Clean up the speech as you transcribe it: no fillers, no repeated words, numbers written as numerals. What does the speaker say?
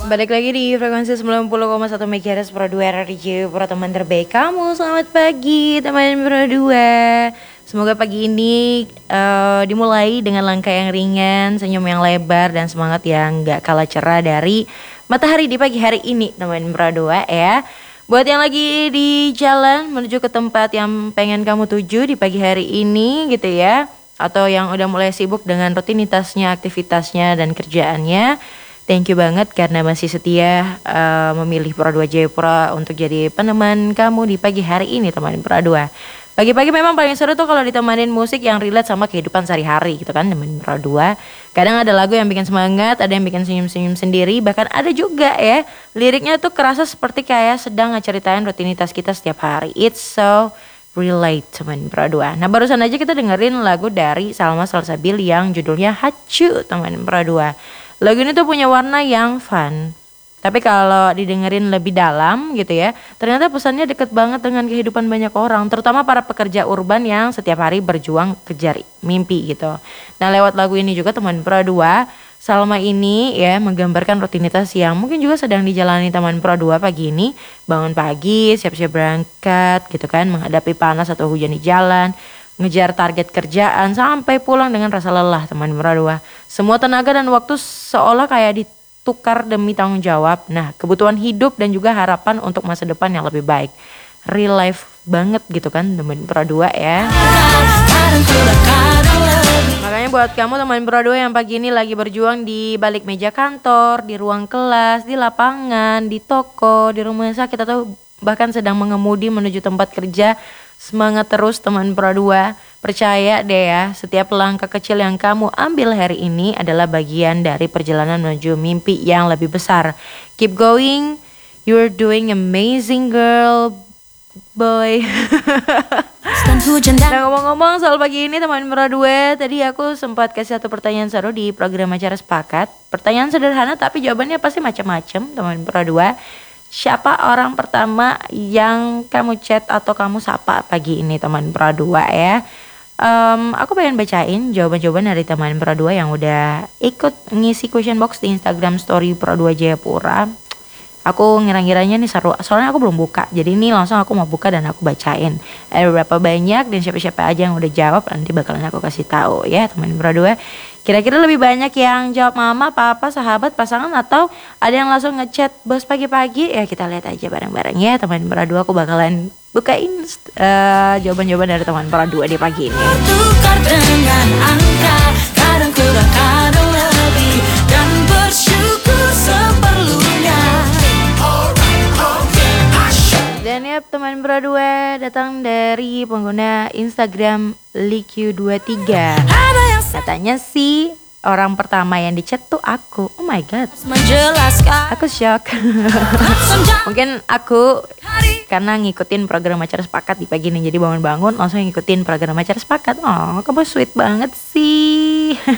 Balik lagi di frekuensi 90,1 MHz Pro 2 RRJ Pro, teman terbaik kamu. Selamat pagi teman Pro 2. Semoga pagi ini dimulai dengan langkah yang ringan, senyum yang lebar, dan semangat yang gak kalah cerah dari matahari di pagi hari ini teman Pro 2 ya. Buat yang lagi di jalan menuju ke tempat yang pengen kamu tuju di pagi hari ini gitu ya, atau yang udah mulai sibuk dengan rutinitasnya, aktivitasnya, dan kerjaannya, thank you banget karena masih setia memilih Pro 2 Jayapura untuk jadi peneman kamu di pagi hari ini teman Pro 2. Pagi-pagi memang paling seru tuh kalau ditemanin musik yang relate sama kehidupan sehari-hari gitu kan teman Pro 2. Kadang ada lagu yang bikin semangat, ada yang bikin senyum-senyum sendiri, bahkan ada juga ya liriknya tuh kerasa seperti kayak sedang ngeceritain rutinitas kita setiap hari. It's so relate teman Pro 2. Nah barusan aja kita dengerin lagu dari Salma Salsabil yang judulnya Hacu teman Pro 2. Lagu ini tuh punya warna yang fun, tapi kalau didengerin lebih dalam gitu ya, ternyata pesannya deket banget dengan kehidupan banyak orang, terutama para pekerja urban yang setiap hari berjuang kejar mimpi gitu. Nah lewat lagu ini juga teman Pro 2, Salma ini ya menggambarkan rutinitas yang mungkin juga sedang dijalani teman Pro 2 pagi ini. Bangun pagi, siap-siap berangkat gitu kan, menghadapi panas atau hujan di jalan, ngejar target kerjaan, sampai pulang dengan rasa lelah teman Pro 2. Semua tenaga dan waktu seolah kayak ditukar demi tanggung jawab. Nah kebutuhan hidup dan juga harapan untuk masa depan yang lebih baik. Real life banget gitu kan teman Pro 2 ya. Makanya buat kamu teman Pro 2 yang pagi ini lagi berjuang di balik meja kantor, di ruang kelas, di lapangan, di toko, di rumah sakit, atau bahkan sedang mengemudi menuju tempat kerja, semangat terus teman Pro 2. Percaya deh ya, setiap langkah kecil yang kamu ambil hari ini adalah bagian dari perjalanan menuju mimpi yang lebih besar. Keep going, you're doing amazing girl, boy. Nah ngomong-ngomong soal pagi ini teman Pro 2, tadi aku sempat kasih satu pertanyaan seru di program acara Sepakat. Pertanyaan sederhana tapi jawabannya pasti macam-macam teman Pro 2. Siapa orang pertama yang kamu chat atau kamu sapa pagi ini teman Pro 2 ya? Aku pengen bacain jawaban-jawaban dari teman Pro 2 yang udah ikut ngisi question box di Instagram story Pro 2 Jayapura. Aku ngira-ngiranya nih seru, soalnya aku belum buka. Jadi ini langsung aku mau buka dan aku bacain. Ada berapa banyak dan siapa-siapa aja yang udah jawab, nanti bakalan aku kasih tahu ya teman Pro 2. Kira-kira lebih banyak yang jawab mama, papa, sahabat, pasangan, atau ada yang langsung ngechat bos pagi-pagi? Ya kita lihat aja bareng-bareng ya teman Pro 2. Aku bakalan bukain jawaban-jawaban dari teman Pro 2 di pagi ini. Tukar dengan angka, kadang kurang, kadang lebih, dan bersyukur seperlunya. Dan ya teman Pro 2 datang dari pengguna Instagram Liq23. Katanya sih orang pertama yang di chat tuh aku. Oh my god, aku shock. Mungkin aku karena ngikutin program acara Sepakat di pagi ini, jadi bangun-bangun langsung ngikutin program acara Sepakat. Oh kamu sweet banget sih.